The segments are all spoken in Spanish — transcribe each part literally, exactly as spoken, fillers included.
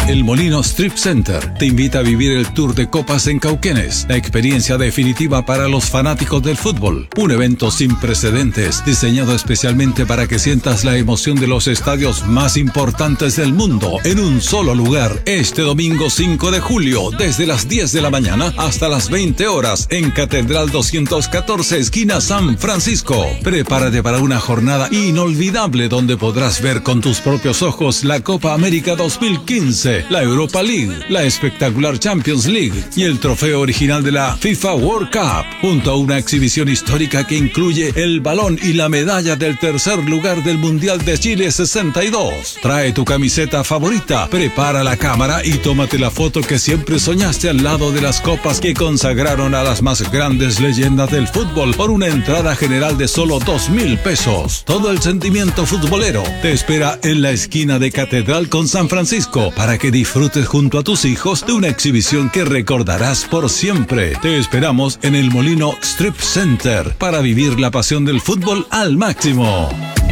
El Molino Strip Center te invita a vivir el Tour de Copas en Cauquenes, la experiencia definitiva para los fanáticos del fútbol. Un evento sin precedentes, diseñado especialmente para que sientas la emoción de los estadios más importantes del mundo en un solo lugar. Este domingo cinco de julio, desde las diez de la mañana hasta las veinte horas, en Catedral doscientos catorce, esquina San Francisco. Prepárate para una jornada inolvidable donde podrás ver con tus propios ojos la Copa América dos mil quince, la Europa League, la espectacular Champions League y el trofeo original de la FIFA World Cup, junto a una exhibición histórica que incluye el balón y la medalla del tercer lugar del Mundial de Chile sesenta y dos. Trae tu camiseta favorita, prepara la cámara y tómate la foto que siempre soñaste al lado de las copas que consagraron a las más grandes leyendas del fútbol por una entrada general de solo dos mil pesos. Todo el sentimiento futbolero te espera en la esquina de Catedral con San Francisco para que disfrutes junto a tus hijos de una exhibición que recordarás por siempre. Te esperamos en el Molino Strip Center para vivir la pasión del fútbol al máximo.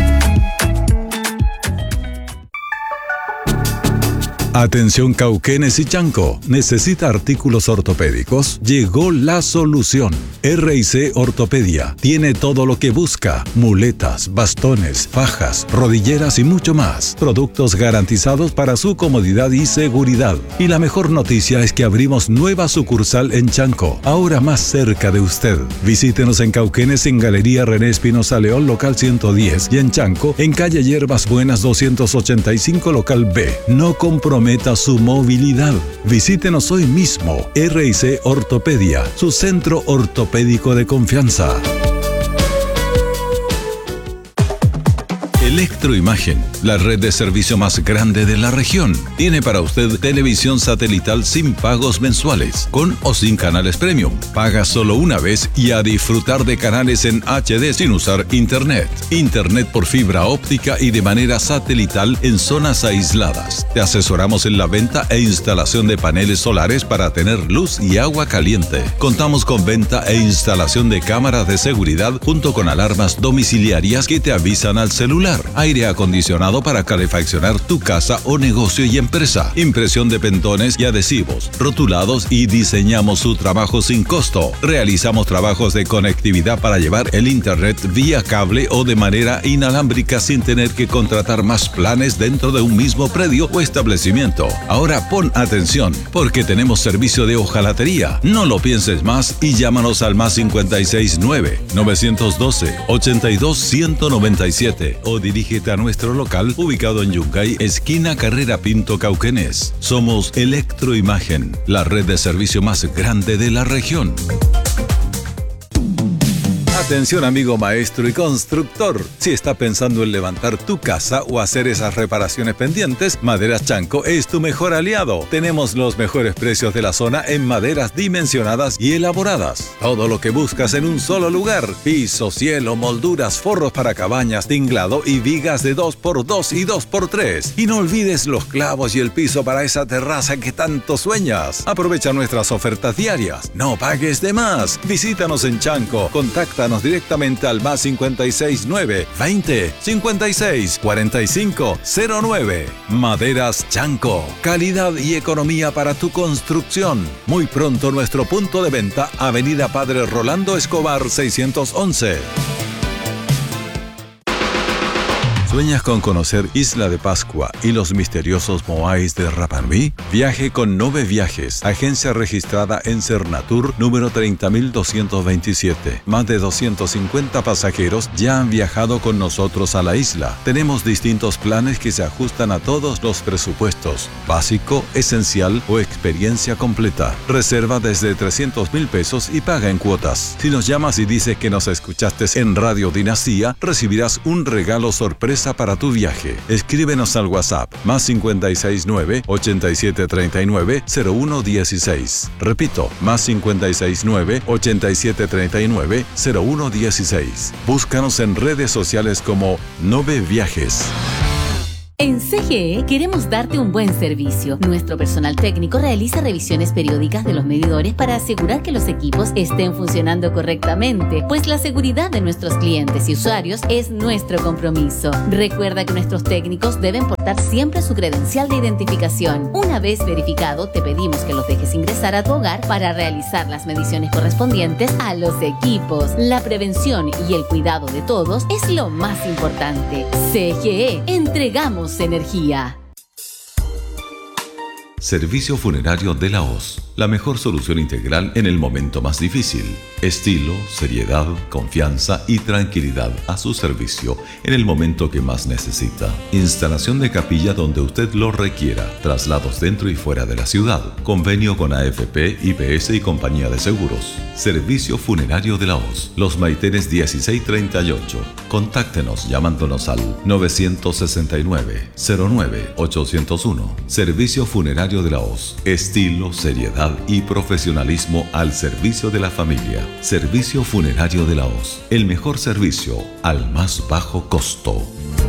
Atención Cauquenes y Chanco, ¿necesita artículos ortopédicos? Llegó la solución. R y C Ortopedia tiene todo lo que busca: muletas, bastones, fajas, rodilleras y mucho más. Productos garantizados para su comodidad y seguridad. Y la mejor noticia es que abrimos nueva sucursal en Chanco, ahora más cerca de usted. Visítenos en Cauquenes en Galería René Espinosa León, local ciento diez, y en Chanco en calle Hierbas Buenas doscientos ochenta y cinco, local B. No comprometa su movilidad. Visítenos hoy mismo. R y C Ortopedia, su centro ortopédico de confianza. Electroimagen, la red de servicio más grande de la región, tiene para usted televisión satelital sin pagos mensuales, con o sin canales premium. Paga solo una vez y a disfrutar de canales en H D sin usar internet. Internet por fibra óptica y de manera satelital en zonas aisladas. Te asesoramos en la venta e instalación de paneles solares para tener luz y agua caliente. Contamos con venta e instalación de cámaras de seguridad junto con alarmas domiciliarias que te avisan al celular. Aire acondicionado para calefaccionar tu casa o negocio y empresa. Impresión de pentones y adhesivos, rotulados, y diseñamos su trabajo sin costo. Realizamos trabajos de conectividad para llevar el internet vía cable o de manera inalámbrica sin tener que contratar más planes dentro de un mismo predio o establecimiento. Ahora pon atención, porque tenemos servicio de hojalatería. No lo pienses más y llámanos al más cincuenta y seis nueve, novecientos doce, ochenta y dos, ciento noventa y siete o dirígete a nuestro local ubicado en Yungay, esquina Carrera Pinto, Cauquenes. Somos Electroimagen, la red de servicio más grande de la región. Atención amigo maestro y constructor, si está pensando en levantar tu casa o hacer esas reparaciones pendientes, Maderas Chanco es tu mejor aliado. Tenemos los mejores precios de la zona en maderas dimensionadas y elaboradas. Todo lo que buscas en un solo lugar: piso, cielo, molduras, forros para cabañas, tinglado y vigas de dos por dos y dos por tres. Y no olvides los clavos y el piso para esa terraza que tanto sueñas. Aprovecha nuestras ofertas diarias. No pagues de más. Visítanos en Chanco. Contáctanos directamente al más cincuenta y seis nueve, veinte, cincuenta y seis, cuarenta y cinco, cero nueve. Maderas Chanco, calidad y economía para tu construcción. Muy pronto nuestro punto de venta, Avenida Padre Rolando Escobar seiscientos once. ¿Sueñas con conocer Isla de Pascua y los misteriosos moais de Rapa Nui? Viaje con Nove Viajes, agencia registrada en Cernatur, número treinta mil doscientos veintisiete. Más de doscientos cincuenta pasajeros ya han viajado con nosotros a la isla. Tenemos distintos planes que se ajustan a todos los presupuestos: básico, esencial o experiencia completa. Reserva desde trescientos mil pesos y paga en cuotas. Si nos llamas y dices que nos escuchaste en Radio Dinastía, recibirás un regalo sorpresa para tu viaje. Escríbenos al WhatsApp más cincuenta y seis nueve, ochenta y siete treinta y nueve, cero uno dieciséis. Repito, más cincuenta y seis nueve, ochenta y siete treinta y nueve, cero uno dieciséis. Búscanos en redes sociales como Nove Viajes. En C G E queremos darte un buen servicio. Nuestro personal técnico realiza revisiones periódicas de los medidores para asegurar que los equipos estén funcionando correctamente, pues la seguridad de nuestros clientes y usuarios es nuestro compromiso. Recuerda que nuestros técnicos deben portar siempre su credencial de identificación. Una vez verificado, te pedimos que los dejes ingresar a tu hogar para realizar las mediciones correspondientes a los equipos. La prevención y el cuidado de todos es lo más importante. C G E, entregamos energía. Servicio Funerario de la Hoz, la mejor solución integral en el momento más difícil. Estilo, seriedad, confianza y tranquilidad a su servicio en el momento que más necesita. Instalación de capilla donde usted lo requiera. Traslados dentro y fuera de la ciudad. Convenio con A F P, I P S y compañía de seguros. Servicio Funerario de la Hoz. Los Maitenes dieciséis treinta y ocho. Contáctenos llamándonos al nueve seis nueve, cero nueve, ocho cero uno. Servicio Funerario de la Hoz. Estilo, seriedad y profesionalismo al servicio de la familia. Servicio Funerario de la Hoz. El mejor servicio al más bajo costo.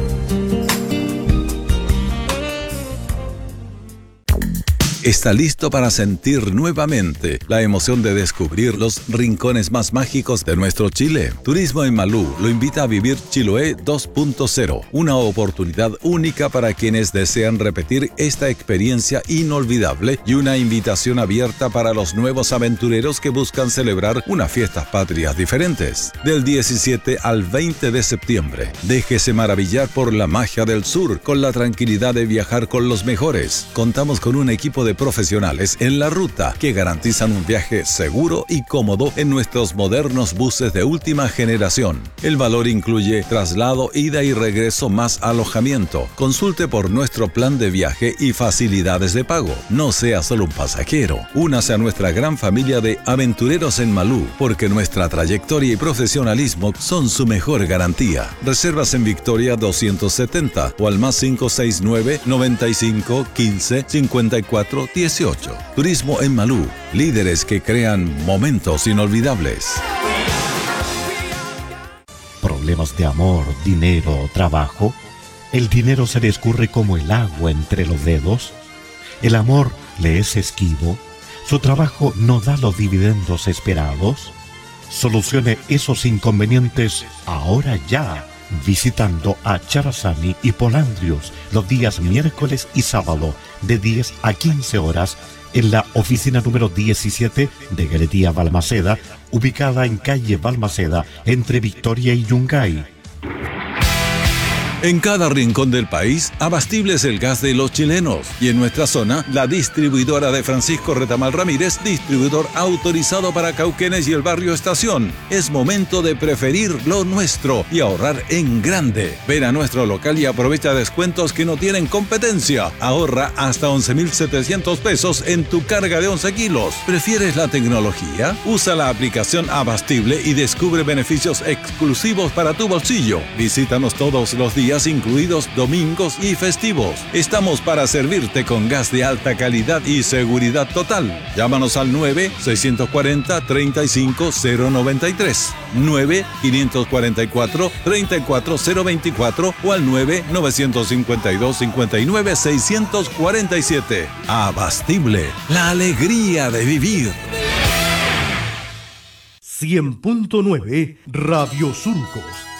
Está listo para sentir nuevamente la emoción de descubrir los rincones más mágicos de nuestro Chile. Turismo en Malú lo invita a vivir Chiloé dos punto cero, una oportunidad única para quienes desean repetir esta experiencia inolvidable y una invitación abierta para los nuevos aventureros que buscan celebrar unas fiestas patrias diferentes. Del diecisiete al veinte de septiembre, déjese maravillar por la magia del sur con la tranquilidad de viajar con los mejores. Contamos con un equipo de profesionales en la ruta que garantizan un viaje seguro y cómodo en nuestros modernos buses de última generación. El valor incluye traslado, ida y regreso más alojamiento. Consulte por nuestro plan de viaje y facilidades de pago. No sea solo un pasajero. Únase a nuestra gran familia de aventureros en Malú, porque nuestra trayectoria y profesionalismo son su mejor garantía. Reservas en Victoria doscientos setenta o al más cinco seis nueve, noventa y cinco, quince, cincuenta y cuatro, dieciocho. Turismo en Malú, líderes que crean momentos inolvidables. ¿Problemas de amor, dinero, trabajo? ¿El dinero se le escurre como el agua entre los dedos? ¿El amor le es esquivo? ¿Su trabajo no da los dividendos esperados? Solucione esos inconvenientes ahora ya, visitando a Charazani y Polandrios los días miércoles y sábado de diez a quince horas en la oficina número diecisiete de Galería Balmaceda, ubicada en calle Balmaceda entre Victoria y Yungay. En cada rincón del país, Abastible es el gas de los chilenos. Y en nuestra zona, la distribuidora de Francisco Retamal Ramírez, distribuidor autorizado para Cauquenes y el barrio Estación. Es momento de preferir lo nuestro y ahorrar en grande. Ven a nuestro local y aprovecha descuentos que no tienen competencia. Ahorra hasta once mil setecientos pesos en tu carga de once kilos. ¿Prefieres la tecnología? Usa la aplicación Abastible y descubre beneficios exclusivos para tu bolsillo. Visítanos todos los días, incluidos domingos y festivos. Estamos para servirte con gas de alta calidad y seguridad total. Llámanos al nueve seis cuatro cero, tres cinco cero nueve tres, nueve cinco cuatro cuatro, tres cuatro cero dos cuatro o al nueve nueve cinco dos, cinco nueve seis cuatro siete. Abastible, la alegría de vivir. cien punto nueve Radio Surcos.